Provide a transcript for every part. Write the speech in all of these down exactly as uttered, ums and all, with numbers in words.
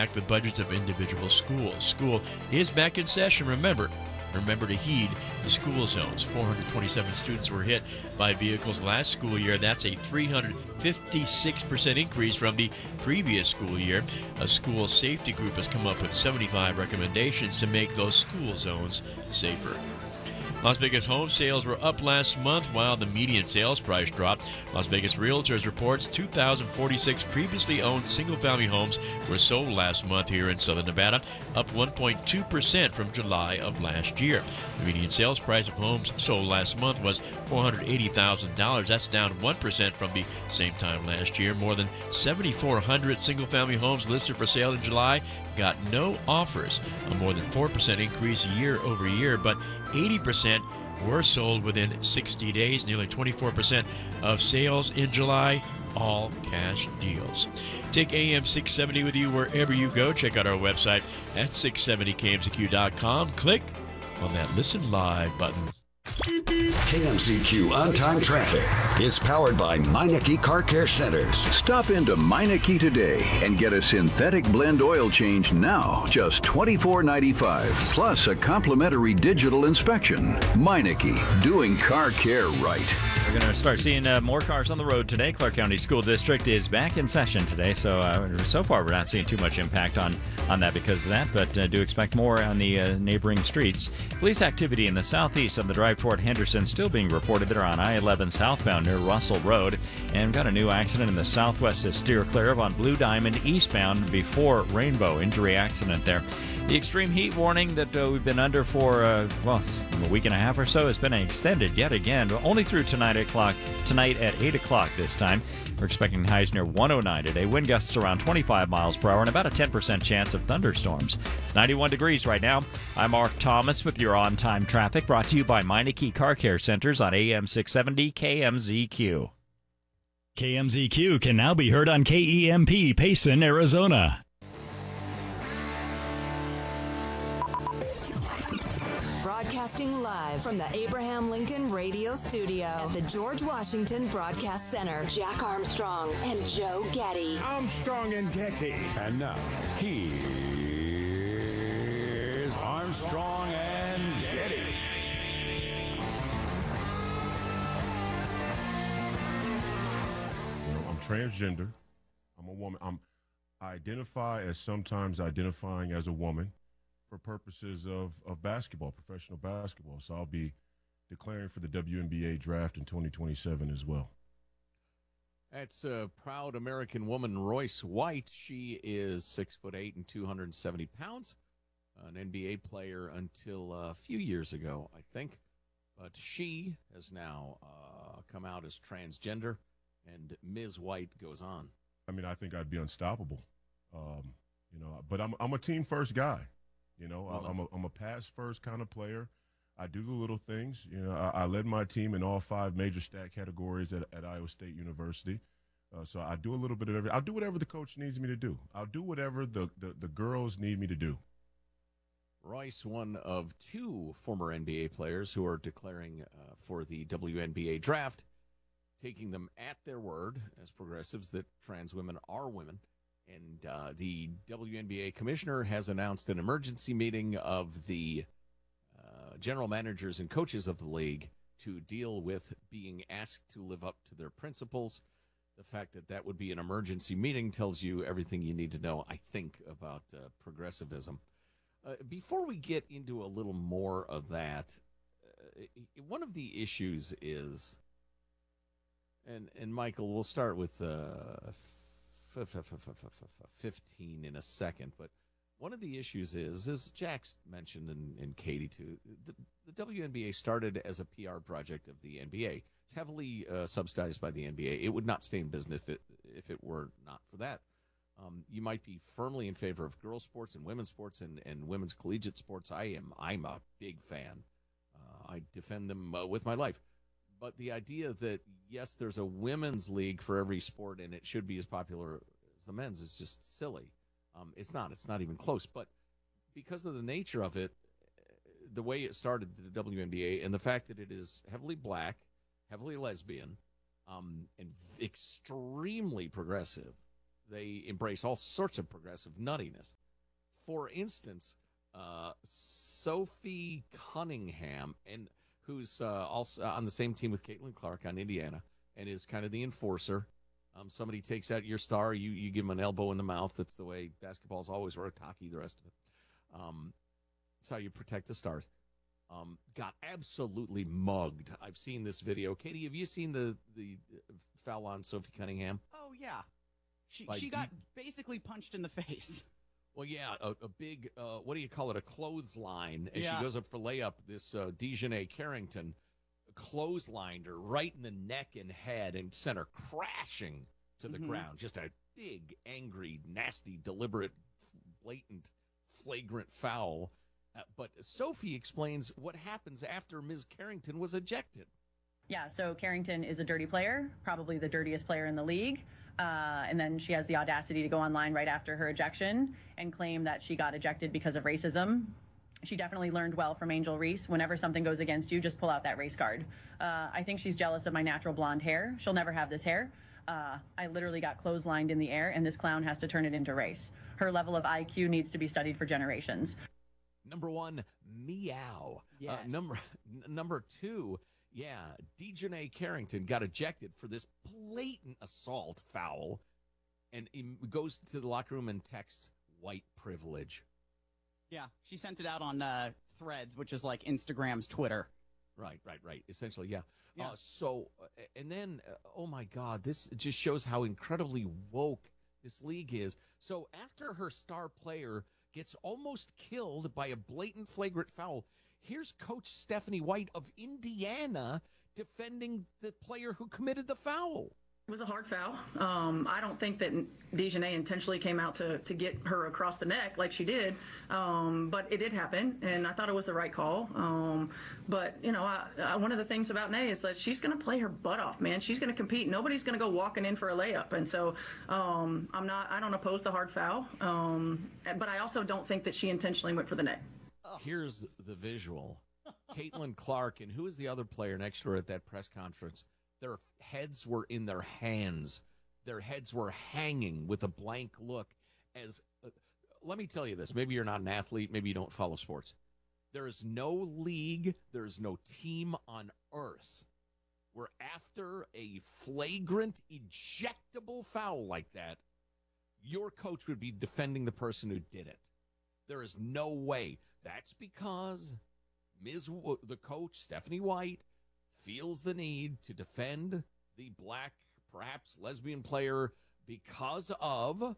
impact the budgets of individual schools. School is back in session, remember. Remember to heed the school zones. four hundred twenty-seven students were hit by vehicles last school year. That's a three hundred fifty-six percent increase from the previous school year. A school safety group has come up with seventy-five recommendations to make those school zones safer. Las Vegas home sales were up last month while the median sales price dropped. Las Vegas Realtors reports two thousand forty-six previously owned single-family homes were sold last month here in Southern Nevada, up one point two percent from July of last year. The median sales price of homes sold last month was four hundred eighty thousand dollars. That's down one percent from the same time last year. More than seven thousand four hundred single-family homes listed for sale in July got no offers, a more than four percent increase year over year, but eighty percent were sold within sixty days. Nearly twenty-four percent of sales in July, all cash deals. Take A M six seventy with you wherever you go. Check out our website at six seventy K M Z Q dot com. Click on that Listen Live button. K M Z Q On-Time Traffic is powered by Meineke Car Care Centers. Stop into Meineke today and get a synthetic blend oil change now, just twenty-four ninety-five, plus a complimentary digital inspection. Meineke, doing car care right. We're going to start seeing uh, more cars on the road today. Clark County School District is back in session today, so uh, so far we're not seeing too much impact on, on that because of that, but uh, do expect more on the uh, neighboring streets. Police activity in the southeast on the drive toward Henderson still being reported there on I eleven southbound near Russell Road, and got a new accident in the southwest to steer clear of on Blue Diamond eastbound before Rainbow. Injury accident there. The extreme heat warning that uh, we've been under for, uh, well, a week and a half or so has been extended yet again, only through tonight at, clock, tonight at eight o'clock this time. We're expecting highs near one oh nine today, wind gusts around twenty-five miles per hour, and about a ten percent chance of thunderstorms. It's ninety-one degrees right now. I'm Mark Thomas with your on-time traffic, brought to you by Meineke Car Care Centers on A M six seventy K M Z Q. K M Z Q can now be heard on K E M P Payson, Arizona. Broadcasting live from the Abraham Lincoln Radio Studio at the George Washington Broadcast Center. Jack Armstrong and Joe Getty. Armstrong and Getty. And now, here's Armstrong and Getty. You know, I'm transgender. I'm a woman. I'm, I identify as sometimes identifying as a woman for purposes of, of basketball, professional basketball. So I'll be declaring for the W N B A draft in twenty twenty-seven as well. That's a proud American woman, Royce White. She is six foot eight and two hundred seventy pounds, an N B A player until a few years ago, I think. But she has now uh, come out as transgender, and Miz White goes on. I mean, I think I'd be unstoppable. Um, you know, but I'm I'm a team first guy. You know, Well, I'm a, I'm a pass-first kind of player. I do the little things. You know, I, I led my team in all five major stat categories at, at Iowa State University. Uh, so I do a little bit of everything. I'll do whatever the coach needs me to do. I'll do whatever the, the, the girls need me to do. Royce, one of two former N B A players who are declaring uh, for the W N B A draft, taking them at their word as progressives that trans women are women. And uh, the W N B A commissioner has announced an emergency meeting of the uh, general managers and coaches of the league to deal with being asked to live up to their principles. The fact that that would be an emergency meeting tells you everything you need to know, I think, about uh, progressivism. Uh, before we get into a little more of that, uh, one of the issues is, and, and Michael, we'll start with uh, fifteen in a second, but one of the issues is, as Jack's mentioned and, and Katie too, the, the W N B A started as a P R project of the N B A. It's heavily uh, subsidized by the N B A. It would not stay in business if it, if it were not for that. Um, you might be firmly in favor of girls' sports and women's sports and, and women's collegiate sports. I am. I'm a big fan. Uh, I defend them uh, with my life. But the idea that, yes, there's a women's league for every sport and it should be as popular as the men's is just silly. Um, it's not. It's not even close. But because of the nature of it, the way it started, the W N B A, and the fact that it is heavily black, heavily lesbian, um, and extremely progressive, they embrace all sorts of progressive nuttiness. For instance, uh, Sophie Cunningham, and who's uh, also on the same team with Caitlin Clark on Indiana, and is kind of the enforcer. Um, somebody takes out your star, you you give them an elbow in the mouth. That's the way basketball's always worked, hockey, the rest of it. Um, that's how you protect the stars. Um, got absolutely mugged. I've seen this video. Katie, have you seen the, the foul on Sophie Cunningham? Oh, yeah. She, By she got D- basically punched in the face. Well, yeah, a, a big, uh, what do you call it, a clothesline. As Yeah. she goes up for layup, this uh, Dejanay Carrington clotheslined her right in the neck and head and sent her crashing to the Mhm. ground. Just a big, angry, nasty, deliberate, blatant, flagrant foul. Uh, but Sophie explains what happens after Miz Carrington was ejected. Yeah, so Carrington is a dirty player, probably the dirtiest player in the league. Uh, and then she has the audacity to go online right after her ejection and claim that she got ejected because of racism. She definitely learned well from Angel Reese. Whenever something goes against you, just pull out that race card. Uh, I think she's jealous of my natural blonde hair. She'll never have this hair. Uh, I literally got clotheslined in the air, and this clown has to turn it into race. Her level of I Q needs to be studied for generations. Number one, meow. Yes. Uh, number n- number two, yeah, Dejanay Carrington got ejected for this blatant assault foul, and he goes to the locker room and texts white privilege. Yeah, she sent it out on uh, Threads, which is like Instagram's Twitter. Right, right, right. Essentially, yeah. Yeah. Uh, so, uh, and then, uh, oh my God, this just shows how incredibly woke this league is. So after her star player gets almost killed by a blatant flagrant foul, here's Coach Stephanie White of Indiana defending the player who committed the foul. It was a hard foul. Um, I don't think that Dejanay intentionally came out to, to get her across the neck like she did, um, but it did happen, and I thought it was the right call. Um, but, you know, I, I, one of the things about Nay is that she's going to play her butt off, man. She's going to compete. Nobody's going to go walking in for a layup, and so um, I'm not. I don't oppose the hard foul, um, but I also don't think that she intentionally went for the neck. Here's the visual. Caitlin Clark, and who was the other player next to her at that press conference? Their heads were in their hands. Their heads were hanging with a blank look. As uh, let me tell you this, maybe you're not an athlete, maybe you don't follow sports. There is no league, there is no team on earth where after a flagrant, ejectable foul like that, your coach would be defending the person who did it. There is no way. That's because Miz W- the coach, Stephanie White, feels the need to defend the black, perhaps lesbian player because of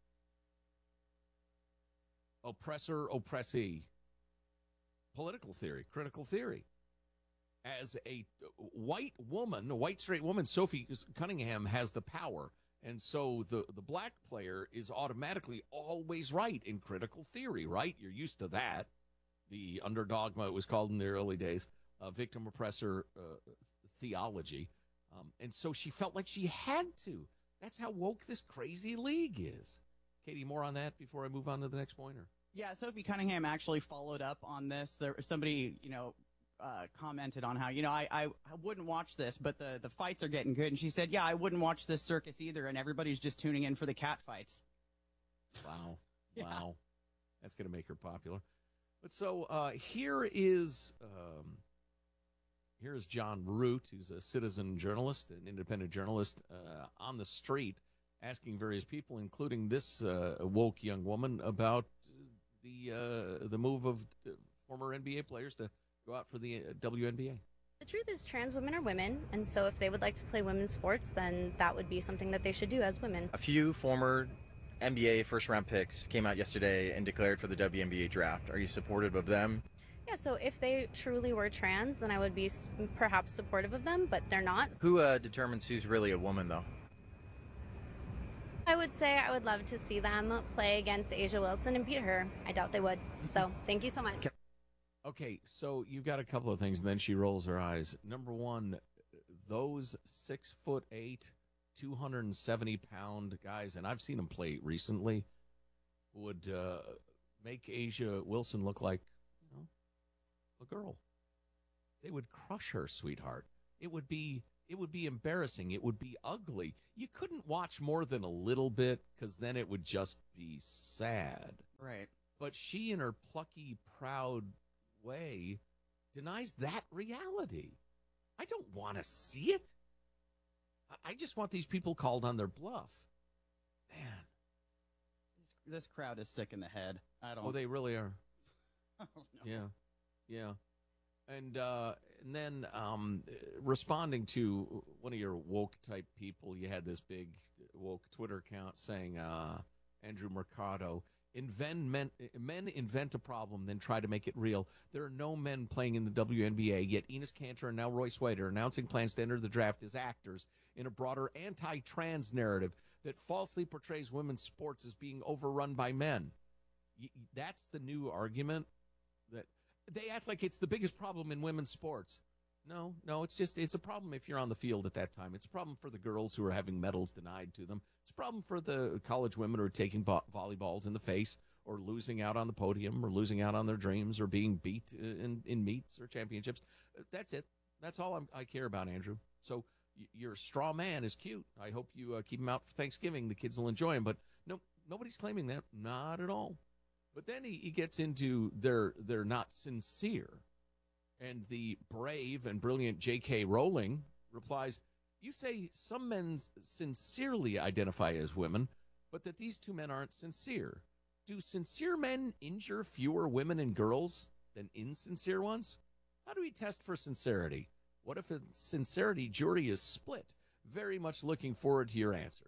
oppressor, oppressee, political theory, critical theory. As a white woman, a white straight woman, Sophie Cunningham has the power. And so the, the black player is automatically always right in critical theory, right? You're used to that. The underdogma, it was called in the early days. Uh, victim oppressor uh, theology. Um, and so she felt like she had to. That's how woke this crazy league is. Katie, more on that before I move on to the next pointer. Yeah, Sophie Cunningham actually followed up on this. There somebody, you know, uh, commented on how, you know, I, I, I wouldn't watch this, but the, the fights are getting good. And she said, yeah, I wouldn't watch this circus either, and everybody's just tuning in for the cat fights. Wow. Yeah. Wow. That's going to make her popular. But so uh, here is... Um, Here's John Root, who's a citizen journalist, an independent journalist, uh, on the street, asking various people, including this uh, woke young woman, about the uh, the move of uh, former N B A players to go out for the uh, W N B A. The truth is trans women are women, and so if they would like to play women's sports, then that would be something that they should do as women. A few former N B A first-round picks came out yesterday and declared for the W N B A draft. Are you supportive of them? Yeah, so if they truly were trans, then I would be s- perhaps supportive of them, but they're not. Who uh, determines who's really a woman, though? I would say I would love to see them play against Asia Wilson and beat her. I doubt they would. So thank you so much. Okay, so you've got a couple of things, and then she rolls her eyes. Number one, those six foot eight, two hundred seventy pound guys, and I've seen them play recently, would uh, make Asia Wilson look like a girl. They would crush her, sweetheart. It would be It would be embarrassing. It would be ugly. You couldn't watch more than a little bit because then it would just be sad. Right. But she, in her plucky, proud way, denies that reality. I don't want to see it. I just want these people called on their bluff. Man. This, this crowd is sick in the head. I don't. Oh, they really are. Oh, no. Yeah. Yeah. And uh, and then um, responding to one of your woke type people, you had this big woke Twitter account saying, uh, Andrew Mercado, invent men, men invent a problem, then try to make it real. There are no men playing in the W N B A, yet Enos Kanter and now Royce White are announcing plans to enter the draft as actors in a broader anti-trans narrative that falsely portrays women's sports as being overrun by men. Y- that's the new argument. That they act like it's the biggest problem in women's sports. No, no, it's just, it's a problem if you're on the field at that time. It's a problem for the girls who are having medals denied to them. It's a problem for the college women who are taking vo- volleyballs in the face or losing out on the podium or losing out on their dreams or being beat in, in meets or championships. That's it. That's all I'm, I care about, Andrew. So y- your straw man is cute. I hope you uh, keep him out for Thanksgiving. The kids will enjoy him. But no, nobody's claiming that. Not at all. But then he, he gets into they're, they're not sincere. And the brave and brilliant J K. Rowling replies, you say some men sincerely identify as women, but that these two men aren't sincere. Do sincere men injure fewer women and girls than insincere ones? How do we test for sincerity? What if a sincerity jury is split? Very much looking forward to your answers.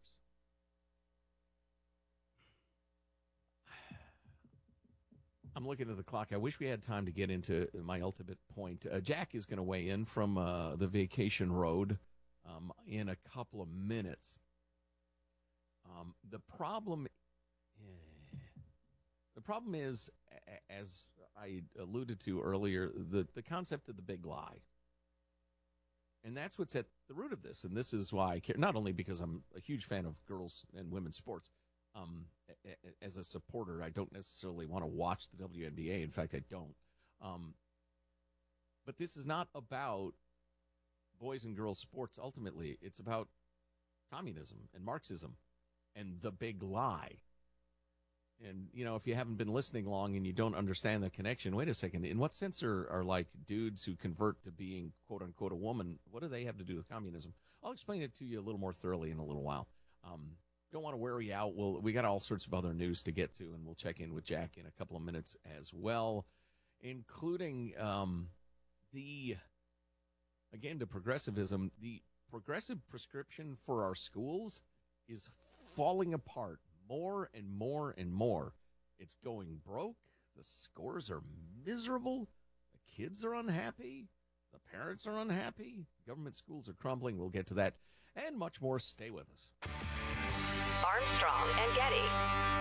I'm looking at the clock. I wish we had time to get into my ultimate point. Uh, Jack is going to weigh in from uh, the vacation road um, in a couple of minutes. Um, the problem, eh, the problem is, a- as I alluded to earlier, the, the concept of the big lie. And that's what's at the root of this. And this is why I care, not only because I'm a huge fan of girls and women's sports. Um, as a supporter, I don't necessarily want to watch the W N B A. In fact, I don't. Um, but this is not about boys and girls sports. Ultimately, it's about communism and Marxism and the big lie. And, you know, if you haven't been listening long and you don't understand the connection, wait a second. In what sense are, are like dudes who convert to being, quote unquote, a woman? What do they have to do with communism? I'll explain it to you a little more thoroughly in a little while. Um, Don't want to wear you out. We'll, we got all sorts of other news to get to, and we'll check in with Jack in a couple of minutes as well, including um, the, again, to progressivism, the progressive prescription for our schools is falling apart more and more and more. It's going broke. The scores are miserable. The kids are unhappy. The parents are unhappy. Government schools are crumbling. We'll get to that and much more. Stay with us. Armstrong and Getty.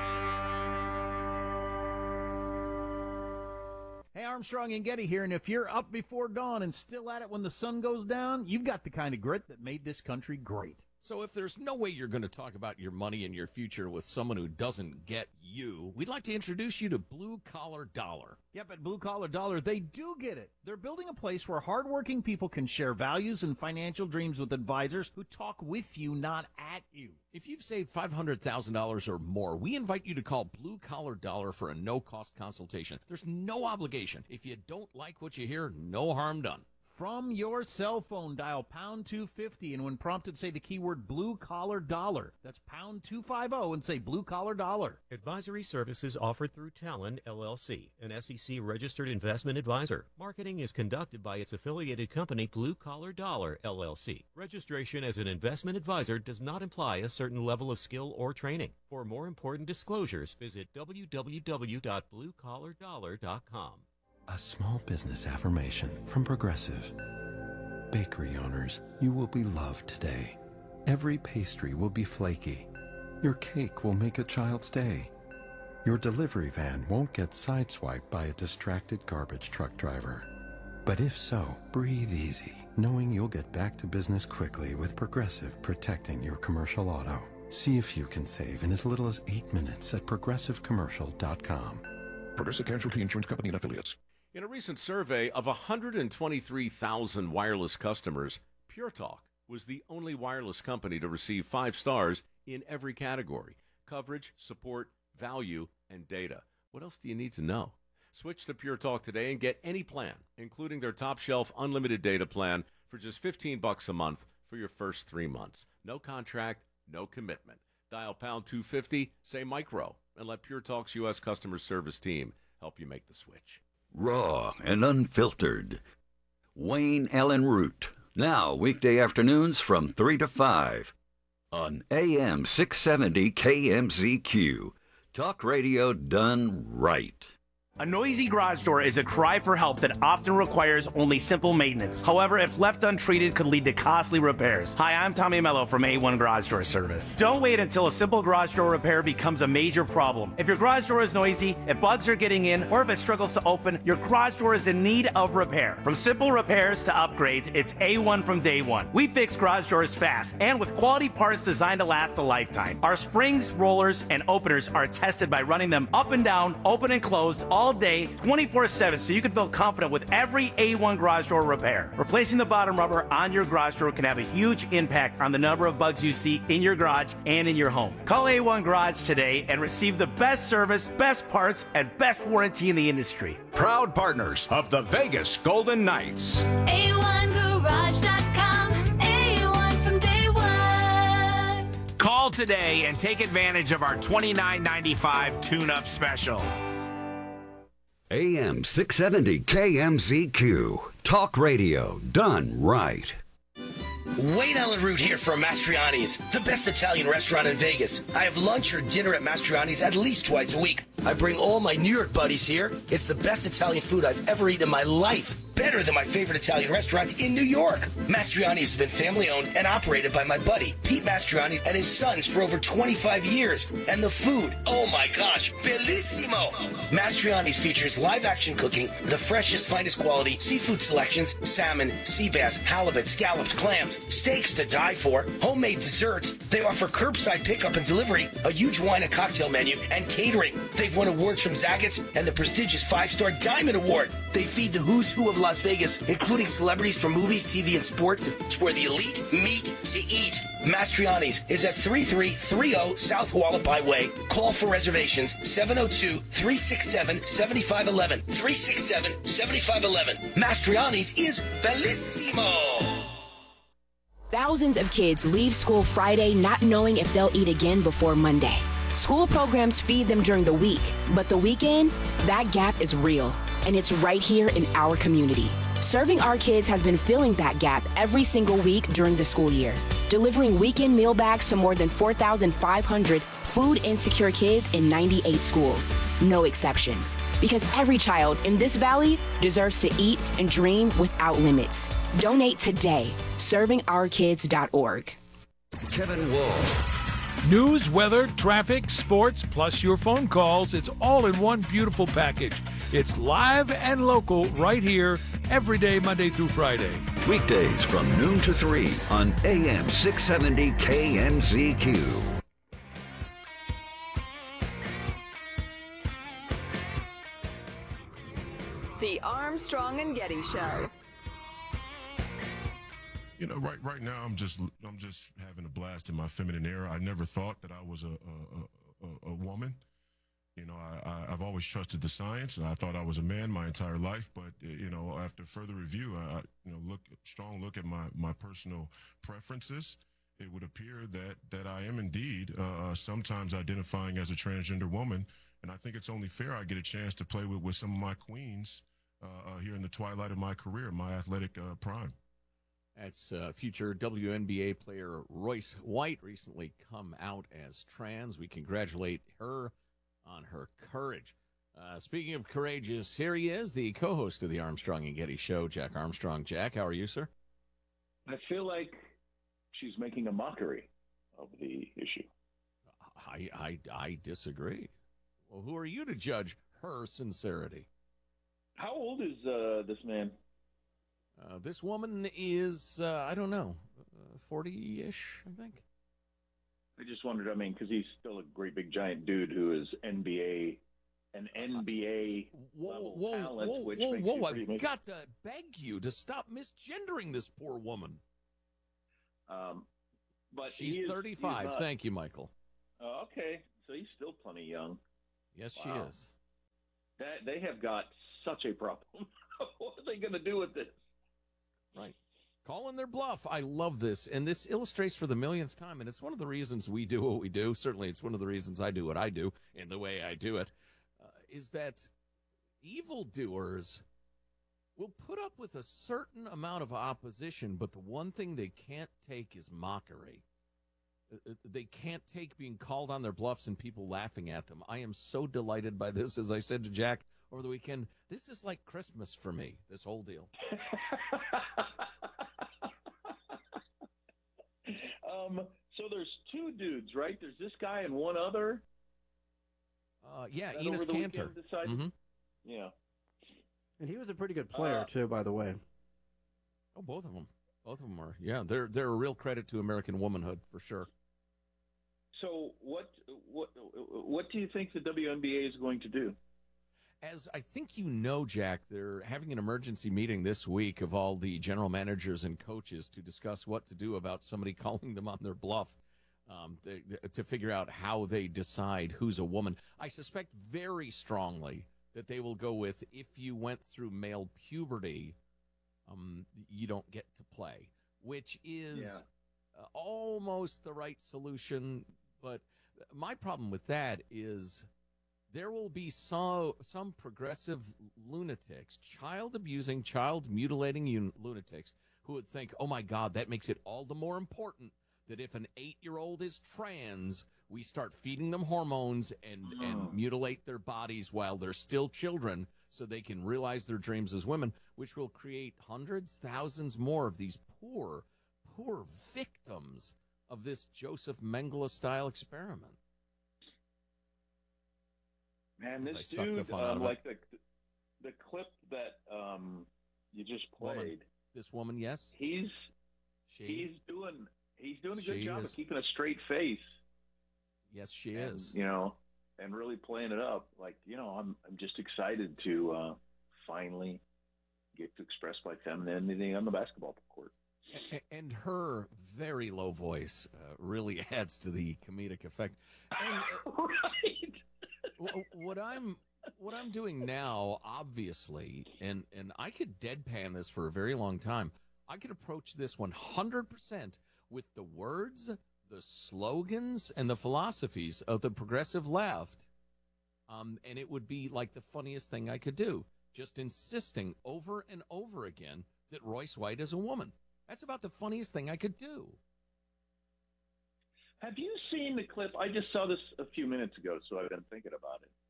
Hey, Armstrong and Getty here, and if you're up before dawn and still at it when the sun goes down, you've got the kind of grit that made this country great. So if there's no way you're going to talk about your money and your future with someone who doesn't get you, we'd like to introduce you to Blue Collar Dollar. Yep, at Blue Collar Dollar, they do get it. They're building a place where hardworking people can share values and financial dreams with advisors who talk with you, not at you. If you've saved five hundred thousand dollars or more, we invite you to call Blue Collar Dollar for a no-cost consultation. There's no obligation. If you don't like what you hear, no harm done. From your cell phone, dial pound two fifty, and when prompted, say the keyword Blue Collar Dollar. That's pound two fifty and say Blue Collar Dollar. Advisory services offered through Talon, L L C, an S E C-registered investment advisor. Marketing is conducted by its affiliated company, Blue Collar Dollar, L L C. Registration as an investment advisor does not imply a certain level of skill or training. For more important disclosures, visit w w w dot blue collar dollar dot com. A small business affirmation from Progressive. Bakery owners, you will be loved today. Every pastry will be flaky. Your cake will make a child's day. Your delivery van won't get sideswiped by a distracted garbage truck driver. But if so, breathe easy, knowing you'll get back to business quickly with Progressive protecting your commercial auto. See if you can save in as little as eight minutes at progressive commercial dot com. Progressive Casualty Insurance Company and Affiliates. In a recent survey of one hundred twenty-three thousand wireless customers, Pure Talk, was the only wireless company to receive five stars in every category: coverage, support, value, and data. What else do you need to know? Switch to Pure Talk today and get any plan, including their top shelf unlimited data plan, for just fifteen bucks a month for your first three months. No contract, no commitment. Dial pound two fifty, say micro, and let Pure Talk's U S customer service team help you make the switch. Raw and unfiltered. Wayne Allen Root. Now, weekday afternoons from three to five on A M six seventy K M Z Q. Talk radio done right. A noisy garage door is a cry for help that often requires only simple maintenance. However, if left untreated, could lead to costly repairs. Hi, I'm Tommy Mello from A one Garage Door Service. Don't wait until a simple garage door repair becomes a major problem. If your garage door is noisy, if bugs are getting in, or if it struggles to open, your garage door is in need of repair. From simple repairs to upgrades, it's A one from day one. We fix garage doors fast and with quality parts designed to last a lifetime. Our springs, rollers, and openers are tested by running them up and down, open and closed, all day, twenty-four seven, so you can feel confident with every A one garage door repair. Replacing the bottom rubber on your garage door can have a huge impact on the number of bugs you see in your garage and in your home. Call A one Garage today and receive the best service, best parts, and best warranty in the industry. Proud partners of the Vegas Golden Knights. A one garage dot com. A one from day one. Call today and take advantage of our twenty-nine ninety-five tune-up special. A M six seventy K M Z Q. Talk radio done right. Wayne Allen Root here from Mastriani's, the best Italian restaurant in Vegas. I have lunch or dinner at Mastriani's at least twice a week. I bring all my New York buddies here. It's the best Italian food I've ever eaten in my life. Better than my favorite Italian restaurants in New York. Mastriani's has been family-owned and operated by my buddy, Pete Mastriani, and his sons for over twenty-five years. And the food, oh my gosh, bellissimo! Mastriani's features live-action cooking, the freshest, finest quality, seafood selections, salmon, sea bass, halibut, scallops, clams, steaks to die for, homemade desserts. They offer curbside pickup and delivery, a huge wine and cocktail menu, and catering. They've won awards from Zaggett's and the prestigious five-star Diamond Award. They feed the who's who of Las Vegas, including celebrities from movies, T V, and sports. It's where the elite meet to eat. Mastriani's is at thirty-three thirty South Hualapai Way. Call for reservations seven oh two, three six seven, seven five one one. three six seven, seven five one one. Mastriani's is bellissimo. Thousands of kids leave school Friday not knowing if they'll eat again before Monday. School programs feed them during the week, but the weekend, that gap is real, and it's right here in our community. Serving Our Kids has been filling that gap every single week during the school year, delivering weekend meal bags to more than four thousand five hundred food insecure kids in ninety-eight schools. No exceptions, because every child in this valley deserves to eat and dream without limits. Donate today. serving our kids dot org. Kevin Wall. News, weather, traffic, sports, plus your phone calls. It's all in one beautiful package. It's live and local right here every day, Monday through Friday. Weekdays from noon to three on A M six seventy K M Z Q. The Armstrong and Getty Show. You know, right right now I'm just I'm just having a blast in my feminine era. I never thought that I was a a, a, a woman. You know, I, I I've always trusted the science, and I thought I was a man my entire life. But you know, after further review, I you know look strong look at my my personal preferences. It would appear that that I am indeed uh, sometimes identifying as a transgender woman, and I think it's only fair I get a chance to play with with some of my queens uh, uh, here in the twilight of my career, my athletic uh, prime. That's uh, future W N B A player Royce White, recently come out as trans. We congratulate her on her courage. Uh, speaking of courageous, here he is, the co-host of the Armstrong and Getty Show, Jack Armstrong. Jack, how are you, sir? I feel like she's making a mockery of the issue. I, I, I disagree. Well, who are you to judge her sincerity? How old is uh, this man? Uh, this woman is, uh, I don't know, forty-ish, I think. I just wondered, I mean, because he's still a great big giant dude who is N B A, an N B A whoa, level whoa, talent, whoa, which whoa, makes whoa, you I've pretty amazing. got to beg you to stop misgendering this poor woman. Um, but She's he is- thirty-five. he's not- Thank you, Michael. Oh, okay, so he's still plenty young. Yes, Wow. she is. That they have got such a problem. What are they going to do with this? Right. Calling their bluff. I love this. And this illustrates for the millionth time, and it's one of the reasons we do what we do. Certainly, it's one of the reasons I do what I do and the way I do it, uh, is that evildoers will put up with a certain amount of opposition, but the one thing they can't take is mockery. Uh, They can't take being called on their bluffs and people laughing at them. I am so delighted by this. As I said to Jack over the weekend, this is like Christmas for me, this whole deal. Um, so there's two dudes, right? There's this guy and one other. Uh, yeah, That Enos over the Cantor. weekend decided- Mhm. Yeah. And he was a pretty good player, Uh, too, by the way. Oh, both of them. Both of them are. Yeah, they're they're a real credit to American womanhood for sure. So what what what do you think the W N B A is going to do? As I think you know, Jack, they're having an emergency meeting this week of all the general managers and coaches to discuss what to do about somebody calling them on their bluff, um, they, to figure out how they decide who's a woman. I suspect very strongly that they will go with, if you went through male puberty, um, you don't get to play, which is uh, almost the right solution. But my problem with that is there will be so, some progressive lunatics, child abusing, child mutilating un- lunatics, who would think, oh my God, that makes it all the more important that if an eight-year-old is trans, we start feeding them hormones and, and mutilate their bodies while they're still children so they can realize their dreams as women, which will create hundreds, thousands more of these poor, poor victims of this Joseph Mengele-style experiment. Man, As I this suck the dude, fun out um, of it. like the the clip that um, you just played. Woman. This woman, yes? He's She. he's doing he's doing a good She job is. of keeping a straight face. Yes, she and, is. You know, and really playing it up. Like, you know, I'm I'm just excited to uh, finally get to express my femininity on the basketball court. A- And her very low voice uh, really adds to the comedic effect. And, uh, right. w- what I'm what I'm doing now, obviously, and and I could deadpan this for a very long time. I could approach this one hundred percent with the words, the slogans, and the philosophies of the progressive left, um, and it would be like the funniest thing I could do. Just insisting over and over again that Royce White is a woman. That's about the funniest thing I could do. Have you seen the clip? I just saw this a few minutes ago, so I've been thinking about it.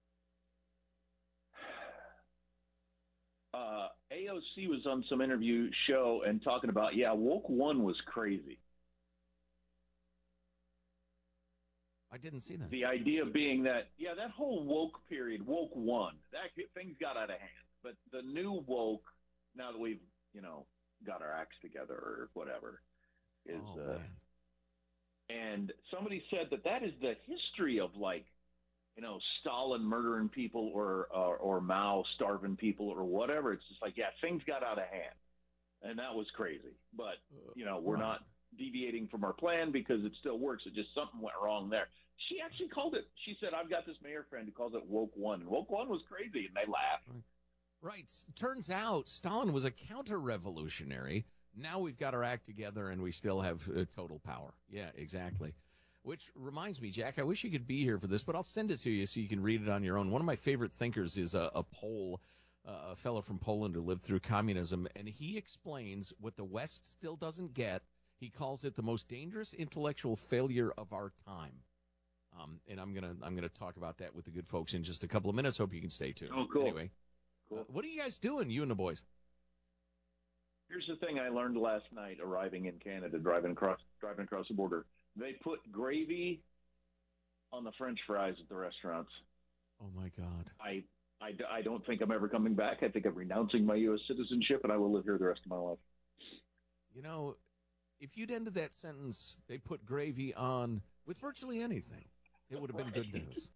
Uh, A O C was on some interview show and talking about, yeah, woke one was crazy. I didn't see that. The idea being that, yeah, that whole woke period, woke one, that things got out of hand. But the new woke, now that we've, you know, got our acts together or whatever, is, Oh, uh, man. and somebody said that that is the history of, like, you know, Stalin murdering people or, or or Mao starving people or whatever. It's just like, yeah, things got out of hand, and that was crazy. But you know, we're right. not deviating from our plan because it still works. It just something went wrong there. She actually called it. She said, "I've got this mayor friend who calls it woke one." And woke one was crazy, and they laughed. Right. S- Turns out Stalin was a counter-revolutionary. Now we've got our act together and we still have uh, total power. Yeah, exactly. Which reminds me, Jack, I wish you could be here for this, but I'll send it to you so you can read it on your own. One of my favorite thinkers is a, a Pole, uh, a fellow from Poland who lived through communism, and he explains what the West still doesn't get. He calls it the most dangerous intellectual failure of our time. Um, and I'm gonna I'm gonna talk about that with the good folks in just a couple of minutes. Hope you can stay tuned. Oh, cool. Anyway, Cool. uh, what are you guys doing, you and the boys? Here's the thing I learned last night arriving in Canada, driving across driving across the border. They put gravy on the French fries at the restaurants. Oh my God! I, I, I don't think I'm ever coming back. I think I'm renouncing my U S citizenship, and I will live here the rest of my life. You know, if you'd ended that sentence, they put gravy on with virtually anything, it would have been good news.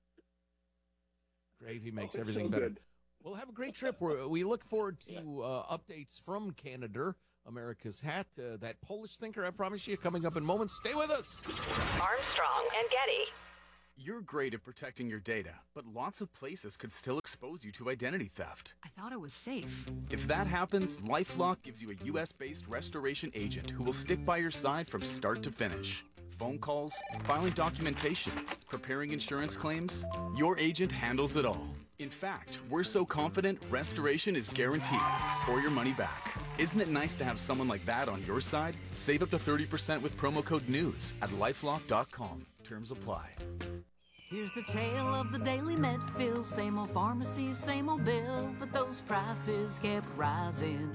Gravy makes Oh, it's everything so better. good. We'll have a great trip. We're, we look forward to uh, updates from Canada America's hat. Uh, that Polish thinker, I promise you, coming up in moments. Stay with us. Armstrong and Getty. You're great at protecting your data, but lots of places could still expose you to identity theft. I thought it was safe. If that happens, LifeLock gives you a U S-based restoration agent who will stick by your side from start to finish. Phone calls, filing documentation, preparing insurance claims, your agent handles it all. In fact, we're so confident restoration is guaranteed or your money back. Isn't it nice to have someone like that on your side? Save up to thirty percent with promo code NEWS at lifelock dot com. Terms apply. Here's the tale of the daily Medfill. Same old pharmacy, same old bill, but those prices kept rising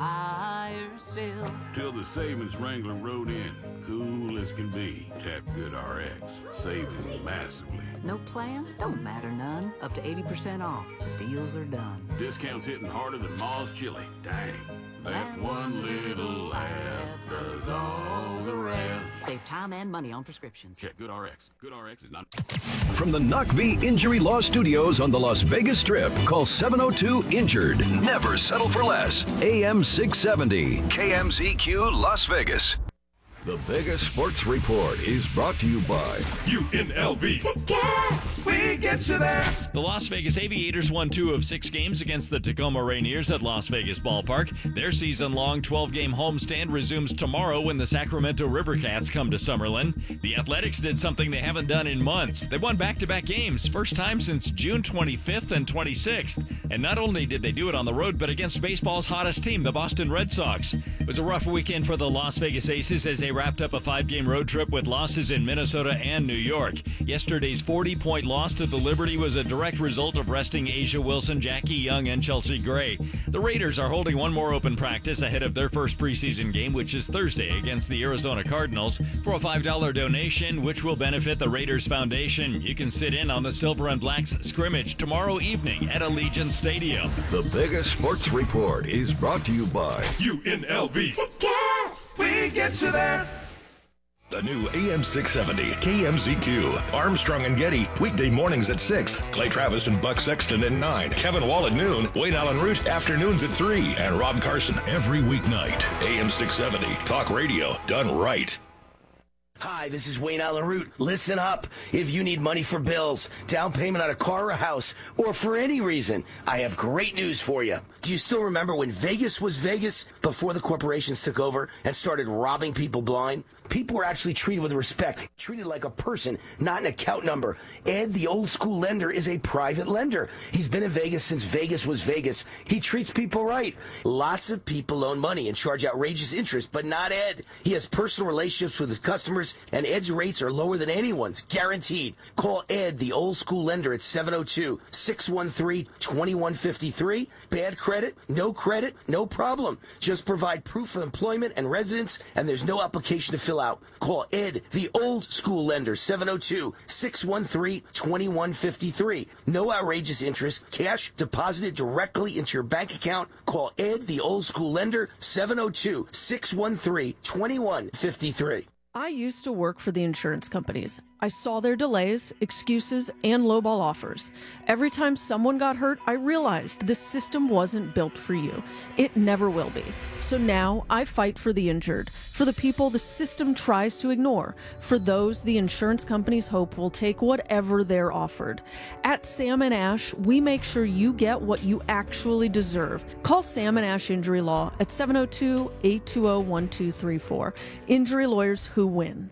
higher still. Till the savings Wrangler rode in, cool as can be. Tap GoodRx, saving massively. No plan? Don't matter none. Up to eighty percent off. The deals are done. Discounts hitting harder than Ma's chili. Dang. That one little app does all the rest. Save time and money on prescriptions. Check GoodRx. GoodRx is not... From the N U C V Injury Law Studios on the Las Vegas Strip, call seven oh two INJURED. Never settle for less. A M six seventy, K M Z Q, Las Vegas. The Vegas Sports Report is brought to you by U N L V. Tickets! We get you there. The Las Vegas Aviators won two of six games against the Tacoma Rainiers at Las Vegas Ballpark. Their season-long twelve-game homestand resumes tomorrow when the Sacramento Rivercats come to Summerlin. The Athletics did something they haven't done in months. They won back-to-back games, first time since June twenty-fifth and twenty-sixth. And not only did they do it on the road, but against baseball's hottest team, the Boston Red Sox. It was a rough weekend for the Las Vegas Aces as they wrapped up a five-game road trip with losses in Minnesota and New York. Yesterday's forty-point loss to the Liberty was a direct result of resting Asia Wilson, Jackie Young, and Chelsea Gray. The Raiders are holding one more open practice ahead of their first preseason game, which is Thursday against the Arizona Cardinals. For a five dollar donation, which will benefit the Raiders Foundation, you can sit in on the Silver and Blacks scrimmage tomorrow evening at Allegiant Stadium. The Vegas Sports Report is brought to you by U N L V. Tickets! We get you there. The new A M six seventy K M Z Q. Armstrong and Getty, weekday mornings at six. Clay Travis and Buck Sexton at nine. Kevin Wall at noon. Wayne Allen Root, afternoons at three. And Rob Carson every weeknight. A M six seventy, talk radio done right. Hi, this is Wayne Allen Root. Listen up. If you need money for bills, down payment on a car or a house, or for any reason, I have great news for you. Do you still remember when Vegas was Vegas before the corporations took over and started robbing people blind? People were actually treated with respect, treated like a person, not an account number. Ed, the old school lender, is a private lender. He's been in Vegas since Vegas was Vegas. He treats people right. Lots of people loan money and charge outrageous interest, but not Ed. He has personal relationships with his customers, and Ed's rates are lower than anyone's, guaranteed. Call Ed, the old school lender, at seven oh two, six one three, two one five three. Bad credit? No credit? No problem. Just provide proof of employment and residence, and there's no application to fill out. Call Ed, the old school lender, seven oh two, six one three, two one five three. No outrageous interest. Cash deposited directly into your bank account. Call Ed, the old school lender, seven oh two, six one three, two one five three. I used to work for the insurance companies. I saw their delays, excuses, and lowball offers. Every time someone got hurt, I realized this system wasn't built for you. It never will be. So now I fight for the injured, for the people the system tries to ignore, for those the insurance companies hope will take whatever they're offered. At Sam and Ash, we make sure you get what you actually deserve. Call Sam and Ash Injury Law at seven oh two, eight two oh, one two three four. Injury lawyers who win.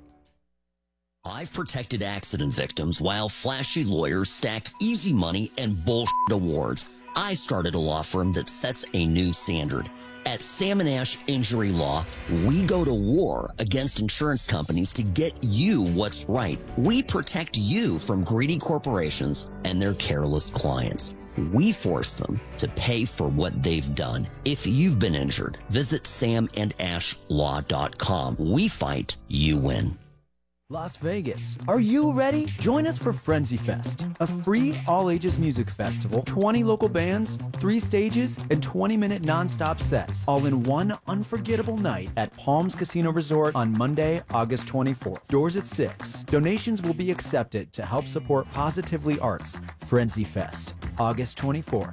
I've protected accident victims while flashy lawyers stack easy money and bullshit awards. I started a law firm that sets a new standard. At Sam and Ash Injury Law, we go to war against insurance companies to get you what's right. We protect you from greedy corporations and their careless clients. We force them to pay for what they've done. If you've been injured, visit sam and ash law dot com. We fight, you win. Las Vegas. Are you ready? Join us for Frenzy Fest, a free all-ages music festival, twenty local bands, three stages, and twenty-minute non-stop sets, all in one unforgettable night at Palms Casino Resort on Monday, August twenty-fourth. Doors at six. Donations will be accepted to help support Positively Arts. Frenzy Fest, August twenty-fourth.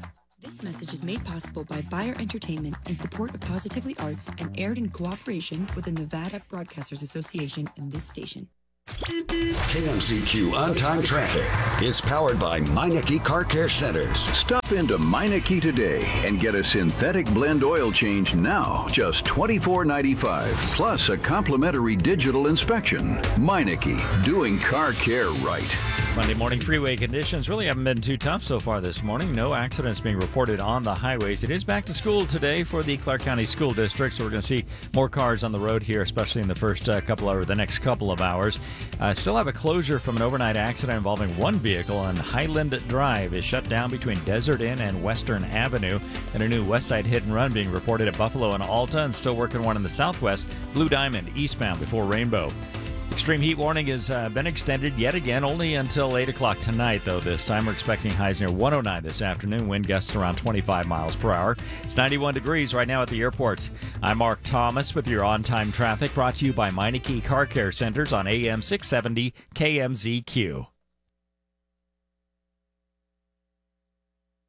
This message is made possible by Bayer Entertainment in support of Positively Arts and aired in cooperation with the Nevada Broadcasters Association and this station. K M Z Q On-Time Traffic is powered by Meineke Car Care Centers. Stop into Meineke today and get a synthetic blend oil change now, just twenty-four ninety-five, plus a complimentary digital inspection. Meineke, doing car care right. Monday morning freeway conditions really haven't been too tough so far this morning. No accidents being reported on the highways. It is back to school today for the Clark County School District, so we're going to see more cars on the road here, especially in the first uh, couple of, or the next couple of hours. Uh, still have a closure from an overnight accident involving one vehicle on Highland Drive is shut down between Desert Inn and Western Avenue, and a new west side hit and run being reported at Buffalo and Alta, and still working one in the southwest, Blue Diamond eastbound before Rainbow. Extreme heat warning has uh, been extended yet again, only until eight o'clock tonight, though. This time we're expecting highs near one oh nine this afternoon, wind gusts around twenty-five miles per hour. It's ninety-one degrees right now at the airports. I'm Mark Thomas with your on-time traffic, brought to you by Meineke Car Care Centers on A M six seventy K M Z Q.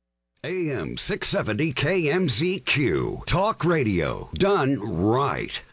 A M six seventy K M Z Q. Talk radio done right.